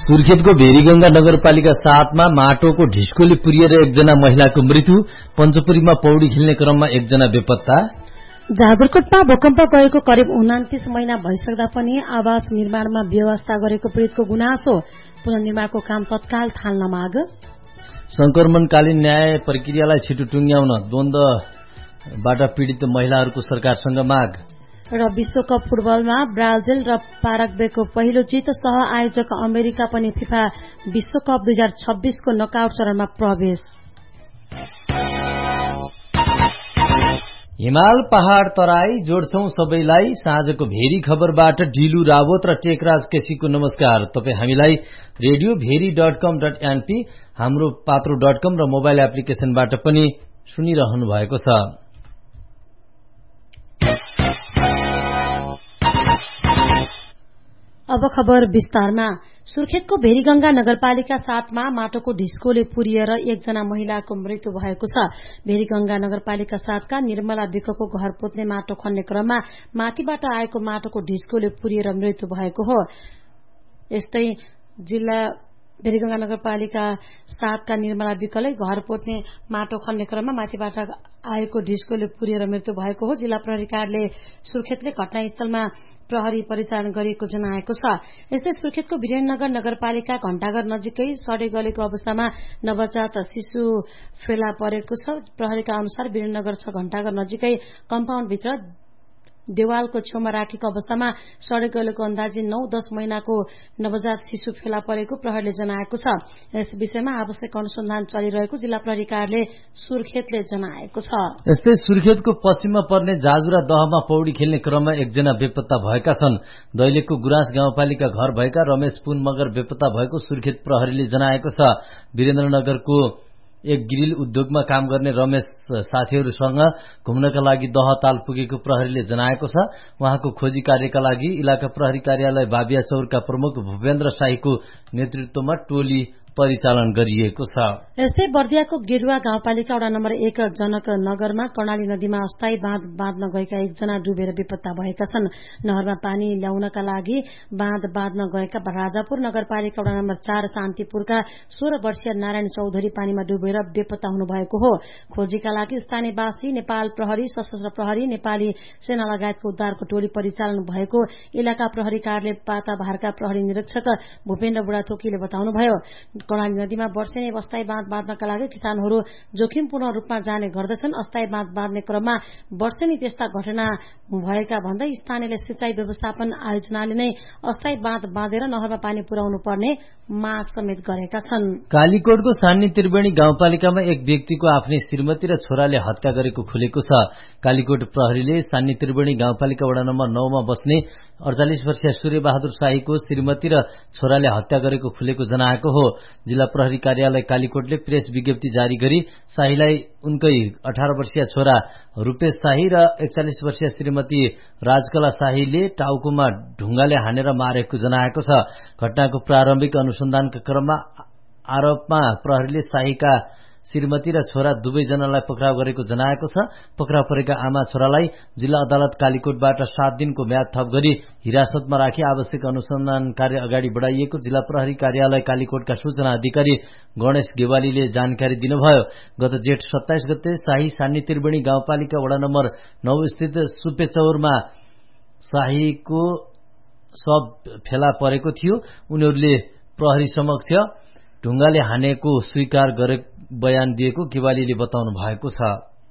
सुर्खेतको भेरीगंगा नगरपालिका 7 मा माटोको ढिस्कोले पुरिएर एकजना महिलाको मृत्यु। पञ्चपुरीमा पौडी खेल्ने क्रममा एकजना बेपत्ता। जाजरकोटमा भूकम्प गएको करिब 29 महिना भइसक्दा पनि आवास निर्माणमा व्यवस्था गरेको पीड़ितको गुनासो। पुनर्निर्माणको काम तत्काल थाल्न माग। संक्रमणकालीन न्याय प्रक्रियालाई छिटो टुंग्याउन द्वन्द्वबाट पीड़ित महिलाहरूको सरकारसँग माग। र विश्वकप फुटबलमा ब्राजिल र पाराग्वेको पहिलो जित। सह आयोजक अमेरिका पनि फिफा विश्वकप 2026 को नकआउट चरणमा प्रवेश। हिमाल पहाड़ तराई जोड्छौं सबैलाई। साँझको भेरी खबरबाट डिलु रावत र टेकराज केसीको नमस्कार। तपाई हामीलाई radioveri.com.np हाम्रो पात्रो.com र मोबाइल एप्लिकेशनबाट पनि सुनिरहनु भएको छ। अब खबर विस्तारमा। सुर्खेतको भेरीगंगा नगरपालिका 7 मा माटोको ढिस्कोले पुरिएर एकजना महिलाको मृत्यु भएको छ। भेरीगंगा नगरपालिका 7 का निर्मला विकको घर पोत्ने माटो खन्ने क्रममा माथिबाट आएको माटोको ढिस्कोले पुरिएर मृत्यु भएको हो। यस्तै जिल्ला भेरीगंगा नगरपालिका 7 का निर्मला विकले घर पोत्ने माटो खन्ने क्रममा माथिबाट आएको ढिस्कोले पुरिएर मृत्यु भएको हो। जिल्ला प्रहरी कार्यालय सुर्खेतले घटनास्थलमा प्रहरी परिचालन गरिएको जनाएको छ। यस्तै सुर्खेतको वीरेन्द्रनगर नगरपालिका घण्टाघर नजिकै सडे गलेको अवस्थामा नवजात शिशु फेला परेको छ। प्रहरीका अनुसार वीरेन्द्रनगर 6 घण्टाघर नजिकै कम्पाउन्डभित्र देवालको छेउमा राखेको अवस्थामा सडे गलेको अन्दाजी 9-10 महिनाको नवजात शिशु फेला परेको प्रहरीले जनाएको छ। यस विषयमा आवश्यक अनुसन्धान चलिरहेको जिल्ला प्रहरी कार्यालय सुर्खेतले जनाएको छ। यस्तै सुर्खेतको पश्चिममा पर्ने जाजुरा दहमा पौडी खेल्ने क्रममा एकजना बेपत्ता भएका छन्। दैलेखको गुराँस गाउँपालिका घर भएका रमेश पुन मगर बेपत्ता भएको सुर्खेत प्रहरीले जनाएको छ। वीरेन्द्रनगरको एक ग्रिल उद्योगमा काम गर्ने रमेश साथीहरूसँग घुम्नका लागि दहताल पुगेको प्रहरीले जनाएको छ। उहाँको खोजी कार्यका लागि इलाका प्रहरी कार्यालय बाबिया चौरका प्रमुख भूपेन्द्र शाहीको नेतृत्वमा टोली परिचालन गरिएको छ। यस्तै बर्दियाको गेरुवा गाउँपालिका वडा नम्बर 1 जनक नगरमा कर्णाली नदीमा अस्थायी बाँध बाँध्न गएका एकजना डुबेर बेपत्ता भएका छन्। नहरमा पानी ल्याउनका लागि बाँध बाँध्न गएका राजापुर नगरपालिका वडा नम्बर 4 शान्तिपुरका 16 वर्षीय नारायण चौधरी पानीमा डुबेर बेपत्ता हुनुभएको हो। खोजीका लागि स्थानीयवासी, नेपाल प्रहरी, सशस्त्र प्रहरी, नेपाली सेना लगायतको उद्धारको टोली परिचालन भएको इलाका प्रहरी कार्यालय पाताभारका प्रहरी निरीक्षक भूपेन्द्र बुढाथोकीले बताउनुभयो। कर्णाली नदीमा वर्षेनी अस्थायी बाँध बाँध्नका लागि किसानहरू जोखिमपूर्ण रूपमा जाने गर्दछन्। अस्थायी बाँध बाँध्ने क्रममा वर्षेनी त्यस्ता घटना भएका भन्दै स्थानीयले सिंचाई व्यवस्थापन आयोजनाले नै अस्थायी बाँध बाँधेर नहरमा पानी पुर्याउनु पर्ने माग समेत गरेका छन्। कालीकोटको सान्नी त्रिवेणी गाउँपालिकामा एक व्यक्तिको आफ्नै श्रीमती र छोराले हत्या गरेको खुलेको छ। कालीकोट प्रहरीले सान्नी त्रिवेणी गाउँपालिका वडा नम्बर 9 मा बस्ने 48 वर्षीय सूर्यबहादुर शाहीको श्रीमती र छोराले हत्या गरेको खुलेको जनाएको हो। जिल्ला प्रहरी कार्यालय कालीकोटले प्रेस विज्ञप्ति जारी गरी शाहीलाई उनकै 18 वर्षीय छोरा रूपेश शाही र 41 वर्षीय श्रीमती राजकला शाहीले टाउकोमा ढुङ्गाले हानेर मारेको जनाएको छ। घटनाको प्रारम्भिक अनुसन्धानका क्रममा आरोपमा प्रहरीले शाहीका श्रीमती र छोरा दुवैजनालाई पक्राउ गरेको जनाएको छ। पक्राउ परेका आमा छोरालाई जिल्ला अदालत कालीकोटबाट 7 दिनको म्याद थप गरी हिरासतमा राखी आवश्यक अनुसन्धान कार्य अगाडि बढाइएको जिल्ला प्रहरी कार्यालय कालीकोटका सूचना अधिकारी गणेश गेवालीले जानकारी दिनुभयो। गत जेठ 27 गते शाही सान्नी त्रिवेणी गाउँपालिका वडा नम्बर 9 स्थित सुपेचौरमा शाहीको शव फेला परेको थियो। उनीहरूले प्रहरी समक्ष ढुङ्गाले हानेको स्वीकार गरे बयान दिएको गेवालीले बताउनु भएको छ।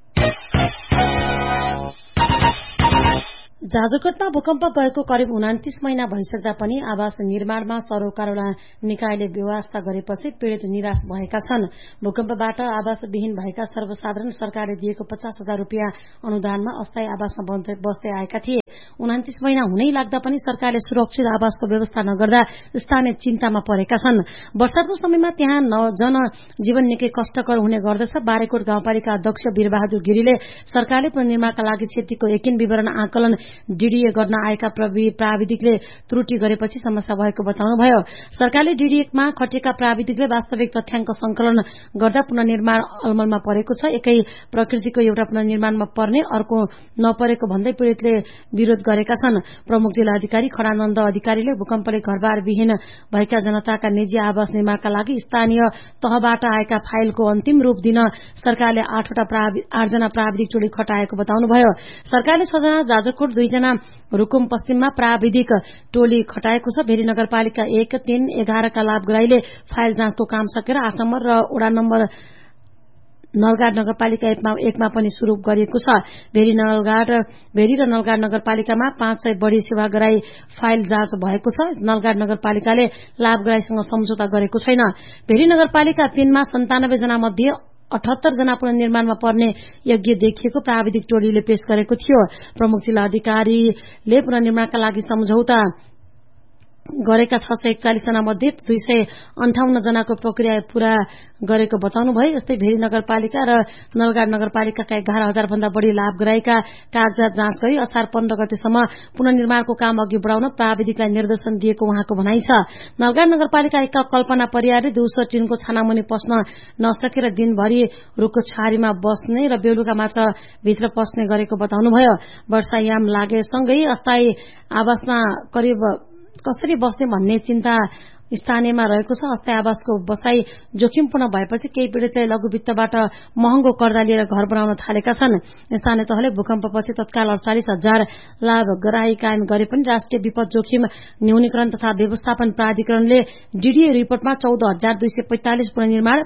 जाजरकोटमा भूकम्प गएको करिब 29 महिना भइसक्दा पनि आवास निर्माणमा सरोकारवाला निकायले व्यवस्था गरेपछि पीड़ित निराश भएका छन्। भूकम्पबाट आवासविहीन भएका सर्वसाधारण सरकारले दिएको 50,000 रूपियाँ अनुदानमा अस्थायी आवासमा बस्दै आएका थिए। 29 महिना हुनै लाग्दा पनि सरकारले सुरक्षित आवासको व्यवस्था नगर्दा स्थानीय चिन्तामा परेका छन्। वर्षाको समयमा त्यहाँ जनजीवन निकै कष्टकर हुने गर्दछ। बारेकोट गाउँपालिका अध्यक्ष वीरबहादुर गिरीले सरकारले पुनर्निर्माणका लागि क्षतिको यकिन विवरण आकलन डीडीए गर्न आएका प्राविधिकले त्रुटि गरेपछि समस्या भएको बताउनुभयो। सरकारले डीडीएमा खटेका प्राविधिकले वास्तविक तथ्याङ्क संकलन गर्दा पुनर्निर्माण अलमलमा परेको छ। एकै प्रकृतिको एउटा पुनर्निर्माणमा पर्ने अर्को नपरेको भन्दै पीड़ितले विरोध गरेका छन्। प्रमुख जिल्ला अधिकारी खडानन्द अधिकारीले भूकम्पले घरबार विहीन भएका जनताका निजी आवास निर्माणका लागि स्थानीय तहबाट आएका फाइलको अन्तिम रूप दिन सरकारले 8 जना प्राविधिक टोली खटाएको बताउनुभयो। सरकारले 6 जना जाजरकोट 2 जना रुकुम पश्चिममा प्राविधिक टोली खटाएको छ। भेरी नगरपालिका 1, 3, 11 का लाभग्राहीले फाइल जाँचको काम सकेर 8 नम्बर र वडा नम्बर नलगाड नगरपालिका 1 मा पनि शुरू गरिएको छ। भेरी र नलगाड नगरपालिकामा 500 बढी सेवाग्राही फाइल जाँच भएको छ। नलगाड नगरपालिकाले लाभग्राहीसँग सम्झौता गरेको छैन। भेरी नगरपालिका 3 मा 97 जना मध्ये 78 जना पुनर्निर्माणमा पर्ने यज्ञ देखिएको प्राविधिक टोलीले पेश गरेको थियो। प्रमुख जिल्ला अधिकारीले पुनर्निर्माणका लागि सम्झौता गरेका 641 जना मध्ये 258 जनाको प्रक्रिया पूरा गरेको बताउनुभयो। यस्तै भेरी नगरपालिका र नलगाड नगरपालिकाका 11,000 भन्दा बढ़ी लाभग्राहीका कागजात जाँच गरी असार 15 गतेसम्म पुनर्निर्माणको काम अघि बढाउन प्राविधिकलाई निर्देशन दिएको उहाँको भनाइ छ। नलगाड नगरपालिका 1 का कल्पना परियारले दिउँसो टिनको छानामुनि पस्न नसकेर दिनभरि रुखको छारीमा बस्ने र बेलुका मात्र भित्र पस्ने गरेको बताउनुभयो। वर्षायाम लागेसँगै अस्थायी आवासमा करिब कसरी बस्ने भन्ने चिन्ता स्थानीयमा रहेको छ। अस्थायी आवासको बसाई जोखिमपूर्ण भएपछि केही पीड़ितले लघु वित्तबाट महँगो कर्जा लिएर घर बनाउन थालेका छन्। स्थानीय तहले भूकम्पपछि तत्काल 48,000 लाभग्राही कायम गरे पनि राष्ट्रिय विपद जोखिम न्यूनीकरण तथा व्यवस्थापन प्राधिकरणले डीडीए रिपोर्टमा 14,245 पुनर्निर्माण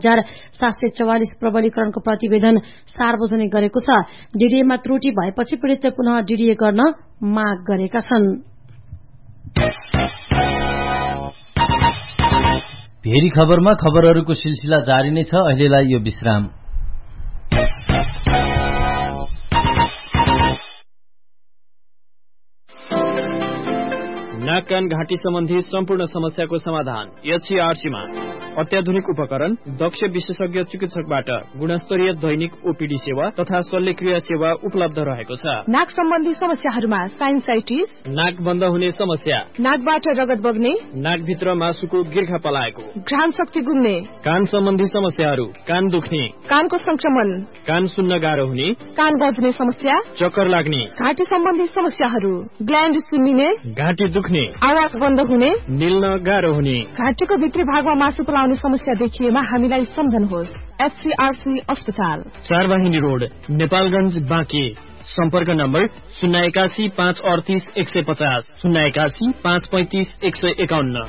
12,744 प्रबलीकरणको प्रतिवेदन सार्वजनिक गरेको छ। डीडीएमा त्रुटि भएपछि पीड़ितले पुनः डीडीए गर्न माग गरेका छन्। भेरी खबरमा खबरहरूको सिलसिला जारी नै छ। अहिलेलाई यो विश्राम। नाक कान घाँटी सम्बन्धी सम्पूर्ण समस्याको समाधान एचसीआरसीमा। अत्याधुनिक उपकरण, दक्ष विशेषज्ञ चिकित्सकबाट गुणस्तरीय दैनिक ओपीडी सेवा तथा शल्यक्रिया सेवा उपलब्ध रहेको छ। नाक सम्बन्धी समस्याहरूमा साइनसाइटिस, नाक बन्द हुने समस्या, नाकबाट रगत बग्ने, नाकभित्र मासुको गिर्खा पलाएको, घ्राण शक्ति गुम्ने, कान सम्बन्धी समस्याहरू, कान दुख्ने, कानको संक्रमण, कान सुन्न गाह्रो हुने, कान बज्ने समस्या, चक्कर लाग्ने, घाँटी सम्बन्धी समस्याहरू, ग्ल्यान्ड सुन्निने, घाँटी दुख्ने, आवाज बन्द हुने, निल्न गाह्रो हुने, घाँटीको भित्री भागमा मासु पलाउने समस्या देखिएमा हामीलाई सम्झनुहोस्। एचसीआरसी अस्पताल, 4 वाहिनी रोड, नेपालगञ्ज, बाँके। सम्पर्क नम्बर 081 538 150, 081 535 151।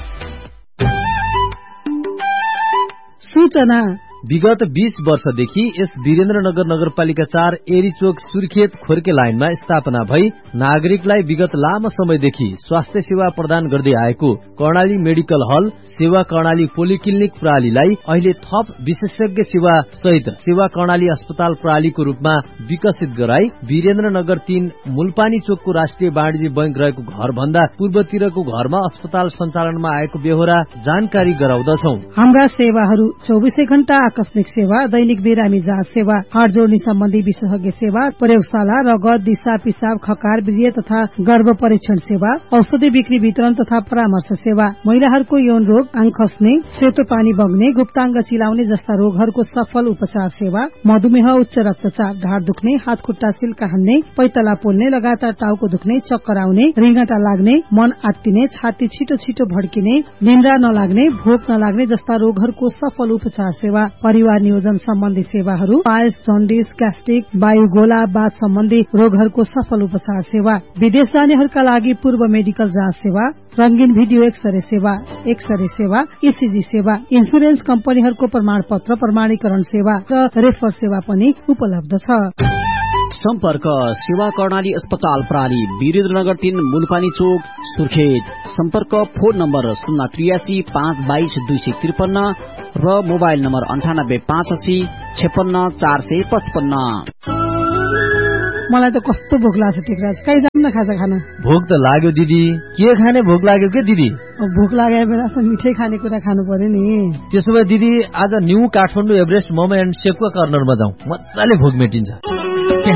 सूचना। विगत 20 वर्षदेखि यस वीरेन्द्रनगर नगरपालिका 4 एरीचोक सुर्खेत खोर्के लाइनमा स्थापना भई नागरिकलाई विगत लामो समयदेखि स्वास्थ्य सेवा प्रदान गर्दै आएको कर्णाली मेडिकल हल सेवा कर्णाली पोलिक्लिनिक प्रणालीलाई अहिले थप विशेषज्ञ सेवा सहित सेवा कर्णाली अस्पताल प्रणालीको रूपमा विकसित गराई वीरेन्द्रनगर 3 मूलपानी चोकको राष्ट्रिय वाणिज्य बैंक रहेको घर भन्दा पूर्वतिरको घरमा अस्पताल सञ्चालनमा आएको बेहोरा जानकारी गराउँदछौं। हाम्रा सेवाहरू 24 घण्टा आकस्मिक सेवा, दैनिक बिरामी जाँच सेवा, हाड जोड्ने सम्बन्धी विशेषज्ञ सेवा, प्रयोगशाला, रगत, दिशा पिसाब, खकार, वीर्य तथा गर्भ परीक्षण सेवा, औषधि बिक्री वितरण तथा परामर्श सेवा, महिलाहरूको यौन रोग, आङ खस्ने, सेतो पानी बग्ने, गुप्ताङ्ग चिलाउने जस्ता रोगहरूको सफल उपचार सेवा, मधुमेह, उच्च रक्तचाप, ढाड दुख्ने, हात खुट्टा सिल्का हान्ने, पैतला पोल्ने, लगातार टाउको दुख्ने, चक्कर आउने, रिङ्गटा लाग्ने, मन आत्तिने, छाती छिटो छिटो भड्किने, निन्द्रा नलाग्ने, भोक नलाग्ने जस्ता रोगहरूको सफल उपचार सेवा, परिवार नियोजन सम्बन्धी सेवाहरू, पायस, जन्डिस, ग्यास्ट्रिक, वायुगोला, बाथ सम्बन्धी रोगहरूको सफल उपचार सेवा, विदेश जानेहरूका लागि पूर्व मेडिकल जाँच सेवा, रंगीन भिडियो एक्सरे सेवा, ईसीजी सेवा, इन्सुरेन्स कम्पनीहरूको प्रमाण पत्र प्रमाणीकरण सेवा र रेफर सेवा पनि उपलब्ध छ। सम्पर्क सेवा कर्णाली अस्पताल प्रणाली वीरेन्द्रनगर 3 मूलपानी चोक सुर्खेत। सम्पर्क फोन नम्बर 083 522 253 र मोबाइल नम्बर 98 85 56 455। मलाई त कस्तो भोक लाग्छ टिकराज, कहीँ जाऊँ न खाजा खान। भोक त लाग्यो दिदी, के खाने भोक लाग्यो के दिदी? भोक लागेर बेला मिठै खाने कुरा खानु पर्यो नि। त्यसो भए दिदी आज new Kathmandu Everest momo and sekuwa कर्नरमा जाउँ, मजाले भोक मेटिन्छ। त्यहाँ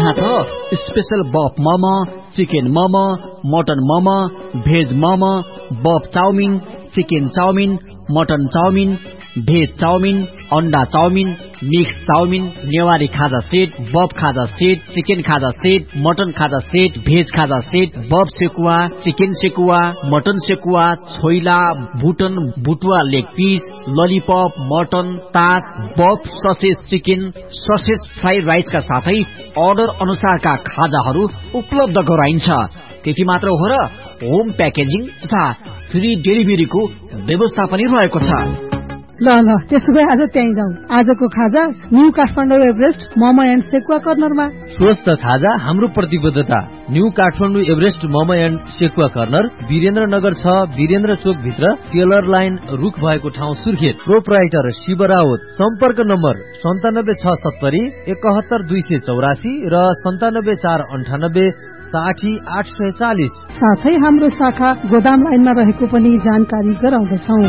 साथ स्पेशल बफ momo, chicken momo, mutton momo, veg momo, बफ chowmein, chicken chowmein, mutton chowmein, veg chowmein, अन्डा चाउमिन, मिक्स चाउमिन, नेवारी खाजा सेट, बफ खाजा सेट, चिकन खाजा सेट, मटन खाजा सेट, भेज खाजा सेट, बफ सेकुवा, चिकन सेकुवा, मटन सेकुवा, छोइला, भुटन बुटुवा लेग पिस, ललिपप, मटन, तास, बफ ससेज चिकन, ससेज फ्राइड राइसका साथै order अनुसारका खाजाहरू उपलब्ध गराइन्छ। त्यति मात्र हो र होम प्याकेजिङ तथा फ्री डेलिभरीको व्यवस्था पनि रहेको छ। ल त्यसो भए आज त्यहीँ जाउँ। आजको खाजा new Kathmandu Everest momo and sekuwa कर्नरमा। स्वस्थ खाजा हाम्रो प्रतिबद्धता। New Kathmandu Everest momo and sekuwa corner Birendranagar 6 Birendra चोक भित्र टेलर लाइन रुख भएको ठाउँ सुर्खेत। प्रोपराइटर शिव राउत। सम्पर्क नम्बर 97670 71284 र 97498 60840। साथै हाम्रो शाखा गोदाम लाइनमा रहेको पनि जानकारी गराउँदछौँ।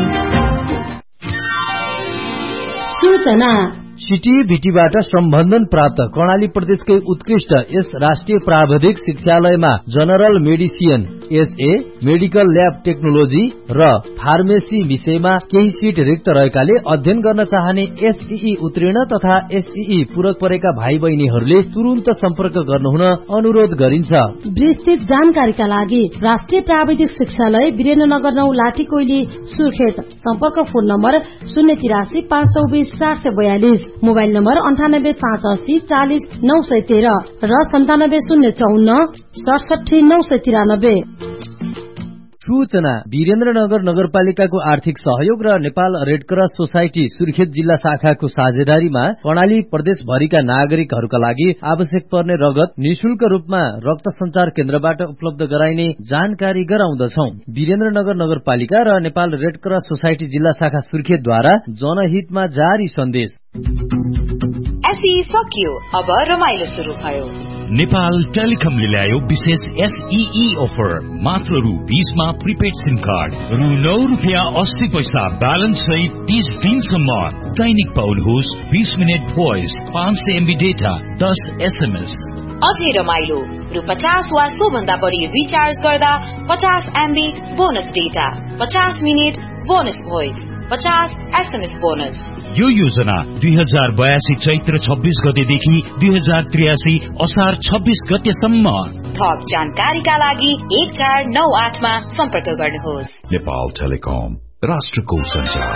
सूचना सिटी भिटीबाट सम्बन्धन प्राप्त कर्णाली प्रदेशकै उत्कृष्ट यस राष्ट्रिय प्राविधिक शिक्षालयमा general medicine SA, medical lab technology र फार्मेसी विषयमा केही सिट रिक्त रहेकाले अध्ययन गर्न चाहने एसईई उत्तीर्ण तथा एसईई पूरक परेका भाइ बहिनीहरूले तुरुन्त सम्पर्क गर्नुहुन अनुरोध गरिन्छ। विस्तृत जानकारीका लागि राष्ट्रिय प्राविधिक शिक्षालय वीरेन्द्रनगर 9 लाठीकोइली सुर्खेत। सम्पर्क फोन नम्बर 083 524 442, मोबाइल नम्बर 98 580 40 913 र 97 054 67 993। सूचना वीरेन्द्रनगर नगरपालिकाको आर्थिक सहयोग र नेपाल रेडक्रस सोसाइटी सुर्खेत जिल्ला शाखाको साझेदारीमा कर्णाली प्रदेशभरिका नागरिकहरूका लागि आवश्यक पर्ने रगत निशुल्क रूपमा रक्त संचार केन्द्रबाट उपलब्ध गराइने जानकारी गराउँदछौ। वीरेन्द्रनगर नगरपालिका र नेपाल रेडक्रस सोसाइटी जिल्ला शाखा सुर्खेतद्वारा जनहितमा जारी सन्देश। एसई सकियो, अब रमाइलो सुरु भयो। नेपाल टेलिकमले ल्यायो विशेष एसईई अफर। मात्र रु 20 मा प्रिपेड सिम कार्ड, रु 9 रुपियाँ 80 पैसा ब्यालेन्स सहित 30 दिनसम्म। दैनिक पाउनुहोस् 20 minute voice, 500 MB data, 10 SMS। अझै रमाइलो, रु 50 वा सोभन्दा बढी रिचार्ज गर्दा 50 MB bonus data, 50 minute bonus voice, 50 SMS bonus. यो योजना 2082 चैत्र 26 गतेदेखि 2083 असार 26 गतेसम्म। थप जानकारीका लागि 1498 मा सम्पर्क गर्नुहोस्। नेपाल टेलिकम, राष्ट्रको संचार।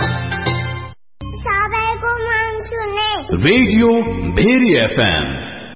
सबैको मन सुने रेडियो भेरी FM।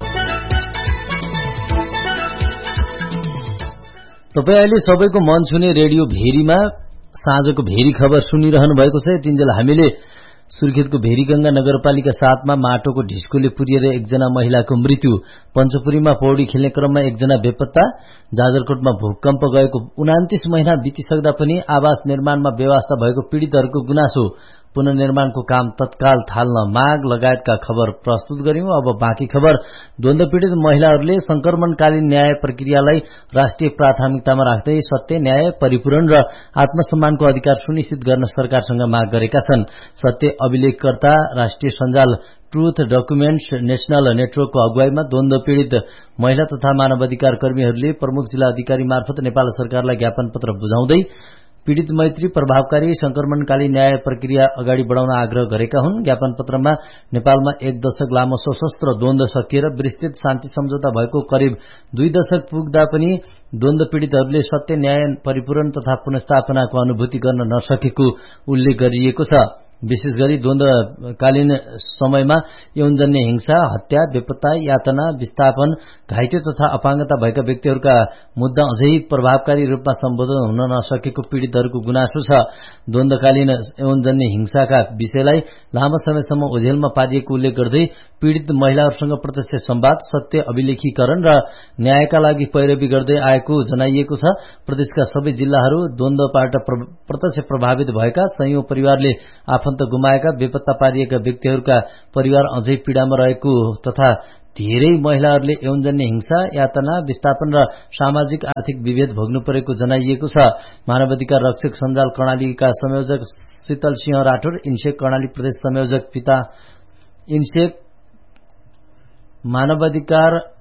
तपाईँ अहिले सबैको मन छुने रेडियो भेरीमा साँझको भेरी खबर सुनिरहनु भएको छ। तिनजेल हामीले सुर्खेतको भेरीगंगा नगरपालिका 7 मा माटोको ढिस्कोले पुरिएर एकजना महिलाको मृत्यु, पञ्चपुरीमा पौडी खेल्ने क्रममा एकजना बेपत्ता, जाजरकोटमा भूकम्प गएको 29 महिना बितिसक्दा पनि आवास निर्माणमा बेवास्ता भएको पीड़ितहरूको गुनासो, पुनर्निर्माणको काम तत्काल थाल्न माग लगायतका खबर प्रस्तुत गर्यौं। अब बाँकी खबर। द्वन्द्व पीड़ित महिलाहरूले संक्रमणकालीन न्याय प्रक्रियालाई राष्ट्रिय प्राथमिकतामा राख्दै सत्य, न्याय, परिपूरण र आत्मसम्मानको अधिकार सुनिश्चित गर्न सरकारसँग माग गरेका छन्। सत्य अभिलेखकर्ता राष्ट्रिय सञ्जाल ट्रुथ डकुमेन्ट्स नेशनल नेटवर्कको अगुवाईमा द्वन्द्व पीड़ित महिला तथा मानवाधिकार कर्मीहरूले प्रमुख जिल्ला अधिकारी मार्फत नेपाल सरकारलाई ज्ञापन पत्र बुझाउँदै पीड़ित मैत्री, प्रभावकारी संक्रमणकालीन न्याय प्रक्रिया अगाडि बढाउन आग्रह गरेका हुन्। ज्ञापन पत्रमा नेपालमा 1 दशक लामो सशस्त्र द्वन्द्व सकिएर विस्तृत शान्ति सम्झौता भएको करिब 2 दशक पुग्दा पनि द्वन्द्व पीड़ितहरूले सत्य, न्याय, परिपूरण तथा पुनर्स्थापनाको अनुभूति गर्न नसकेको उल्लेख गरिएको छ। विशेष गरी द्वन्द्वकालीन समयमा यौनजन्य हिंसा, हत्या, बेपत्ता, यातना, विस्थापन, घाइते तथा अपाङ्गता भएका व्यक्तिहरूका मुद्दा अझै प्रभावकारी रूपमा सम्बोधन हुन नसकेको पीड़ितहरूको गुनासो छ। द्वन्द्वकालीन यौनजन्य हिंसाका विषयलाई लामो समयसम्म ओझेलमा पारिएको उल्लेख गर्दै पीड़ित महिलाहरूसँग प्रत्यक्ष संवाद, सत्य अभिलेखीकरण र न्यायका लागि पैरवी गर्दै आएको जनाइएको छ। प्रदेशका सबै जिल्लाहरू द्वन्द्वबाट प्रत्यक्ष प्रभावित भएका, सयौं परिवारले आफन्त गुमाएका, बेपत्ता पारिएका व्यक्तिहरूका परिवार अझै पीड़ामा रहेको तथा धेरै महिलाहरूले यौनजन्य हिंसा, यातना, विस्थापन र सामाजिक आर्थिक विभेद भोग्नु परेको जनाइएको छ। मानवाधिकार रक्षक सञ्जाल कर्णालीका संयोजक शीतल सिंह राठौर, इन्सेक कर्णाली प्रदेश संयोजक पिता इन्सेक, मानवाधिकार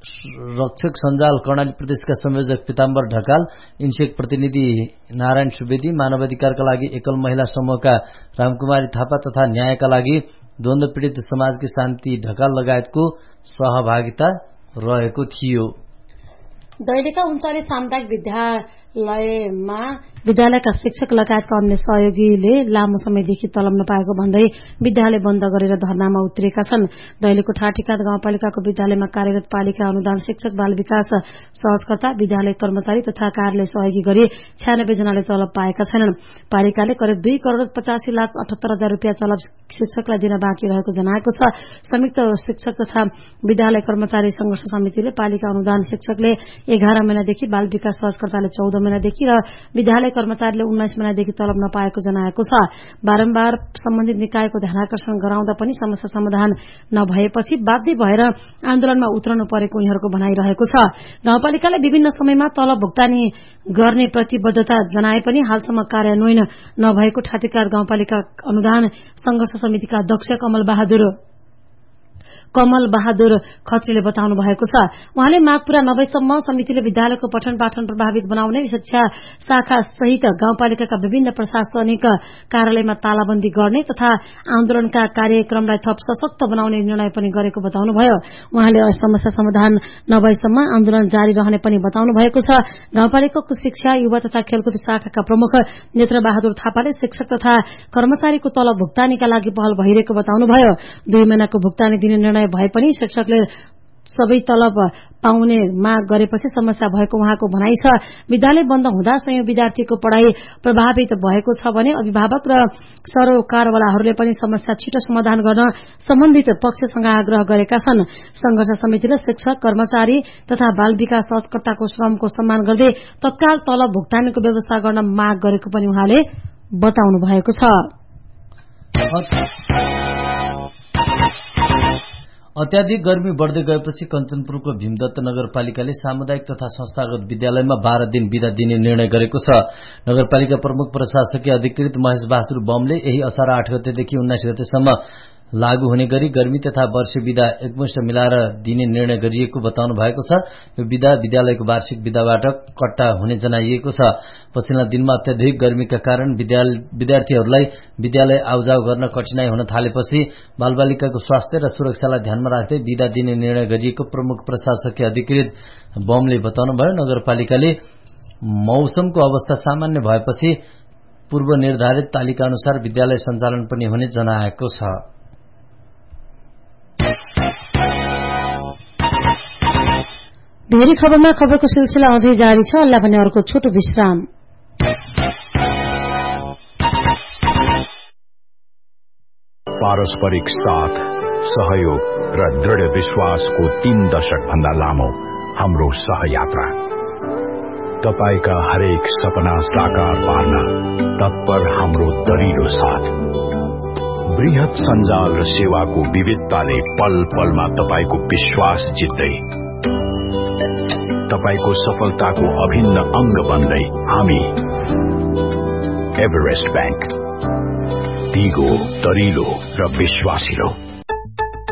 रक्षक सञ्जाल कर्णाली प्रदेशका संयोजक पीताम्बर ढकाल, इन्सेक प्रतिनिधि नारायण सुवेदी, मानवाधिकारका लागि एकल महिला समूहका रामकुमारी थापा तथा न्यायका लागि द्वन्द्व पीडित समाजकी शान्ति ढकाल लगायतको सहभागिता रहेको थियो। दैलेखा 39 सामुदायिक विद्यालयमा विद्यालयका शिक्षक लगायतका अन्य सहयोगीले लामो समयदेखि तलब नपाएको भन्दै विद्यालय बन्द गरेर धरनामा उत्रिएका छन्। दैलेखको ठाटीकाँध गाउँपालिकाको विद्यालयमा कार्यरत पालिका अनुदान शिक्षक बाल विकास सहजकर्ता, विद्यालय कर्मचारी तथा कार्यालय सहयोगी गरी 96 जनाले तलब पाएका छैनन्। पालिकाले करिब 2,85,78,000 रुपियाँ तलब शिक्षकलाई दिन बाँकी रहेको जनाएको छ। संयुक्त शिक्षक तथा विद्यालय कर्मचारी संघर्ष समितिले पालिका अनुदान शिक्षकले 11 महिनादेखि, बाल विकास सहजकर्ताले 14 महिनादेखि र विद्यालय कर्मचारीले 19 महिनादेखि तलब नपाएको जनाएको छ। बारम्बार सम्बन्धित निकायको ध्यानाकर्षण गराउँदा पनि समस्या समाधान नभएपछि बाध्य भएर आन्दोलनमा उत्रनु परेको उनीहरूको भनाइरहेको छ। गाउँपालिकाले विभिन्न समयमा तलब भुक्तानी गर्ने प्रतिबद्धता जनाए पनि हालसम्म कार्यान्वयन नभएको ठाटीकाँध गाउँपालिका अनुदान संघर्ष समितिका अध्यक्ष कमल बहादुर खत्रीले बताउनु भएको छ। उहाँले माग पूरा नभएसम्म समितिले विद्यालयको पठन पाठन प्रभावित बनाउने, शिक्षा शाखा सहित गाउँपालिकाका विभिन्न प्रशासनिक कार्यालयमा तालाबन्दी गर्ने तथा आन्दोलनका कार्यक्रमलाई थप सशक्त बनाउने निर्णय पनि गरेको बताउनुभयो। उहाँले समस्या समाधान नभएसम्म आन्दोलन जारी रहने पनि बताउनु भएको छ। गाउँपालिकाको शिक्षा, युवा तथा खेलकुद शाखाका प्रमुख नेत्र बहादुर थापाले शिक्षक तथा कर्मचारीको तलब भुक्तानीका लागि पहल भइरहेको बताउनुभयो। 2 महिनाको भुक्तानी दिने निर्णय भए पनि शिक्षकले सबै तलब पाउने माग गरेपछि समस्या भएको उहाँको भनाइ छ। विद्यालय बन्द हुँदा सयौं विद्यार्थीको पढ़ाई प्रभावित भएको छ भने अभिभावक र सरोकारवालाहरूले पनि समस्या छिटो समाधान गर्न सम्बन्धित पक्षसँग आग्रह गरेका छन्। संघर्ष समितिले शिक्षक, कर्मचारी तथा बाल विकास सहजकर्ताको श्रमको सम्मान गर्दै तत्काल तलब भुक्तानीको व्यवस्था गर्न माग गरेको पनि उहाँले बताउनु भएको छ। अत्याधिक गर्मी बढ़दै गएपछि कञ्चनपुरको भीमदत्त नगरपालिकाले सामुदायिक तथा संस्थागत विद्यालयमा 12 दिन बिदा दिने निर्णय गरेको छ। नगरपालिका प्रमुख प्रशासकीय अधिकृत महेश बहादुर बमले यही असार 8 गतेदेखि 19 गतेसम्म लागू हुने गरी गर्मी तथा वर्षे विदा एकमुष्ट मिलाएर दिने निर्णय गरिएको बताउनु भएको छ। यो विदा विद्यालयको वार्षिक विदाबाट कट्टा हुने जनाइएको छ। पछिल्ला दिनमा अत्याधिक गर्मीका कारण विद्यार्थीहरूलाई विद्यालय आउजाउ गर्न कठिनाई हुन थालेपछि बालबालिकाको स्वास्थ्य र सुरक्षालाई ध्यानमा राख्दै विदा दिने निर्णय गरिएको प्रमुख प्रशासकीय अधिकृत बमले बताउनुभयो। नगरपालिकाले मौसमको अवस्था सामान्य भएपछि पूर्व निर्धारित तालिका अनुसार विद्यालय सञ्चालन पनि हुने जनाएको छ। धेरै खबरमा खबरको सिलसिला अझै जारी छ। अल्लाह भने अर्को छोटो विश्राम। पारस्परिक साथ, सहयोग र दृढ़ विश्वासको 3 दशक भन्दा लामो हाम्रो सहयात्रा। तपाईका हरेक सपना साकार पार्न तत्पर हाम्रो दरिलो साथ। बृहत सञ्जाल र सेवाको विविधताले पल पलमा तपाईको विश्वास जित्दै, तपाईको सफलताको अभिन्न अंग बन्दै हामी एभरेस्ट बैंक, दिगो, दरिलो र विश्वासिलो।